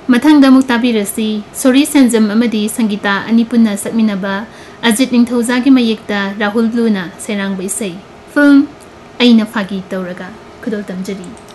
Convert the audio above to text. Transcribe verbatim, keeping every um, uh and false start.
ꯃꯊꯪꯗ ꯑꯃꯨꯛ ꯇꯥꯕꯤꯔꯁꯤ ꯁꯣꯔꯤ ꯁꯦꯟꯖꯝ ꯑꯃꯗꯤ ꯁꯪꯒꯤꯇꯥ ꯑꯅꯤ ꯄꯨꯟꯅ ꯁꯛꯃꯤꯟꯅꯕ ꯑꯖꯤꯠ ꯅꯤꯡꯊꯧꯖꯥꯒꯤ ꯃꯌꯦꯛꯇ ꯔꯥꯍꯨꯜ ꯕ꯭ꯂꯨꯅ ꯁꯩꯔꯥꯡꯕ ꯏꯁꯩ ꯐꯤꯜꯝ ꯑꯩꯅ ꯐꯥꯒꯤ ꯇꯧꯔꯒ ꯈꯨꯗꯣꯜ ꯇꯝꯖꯔꯤ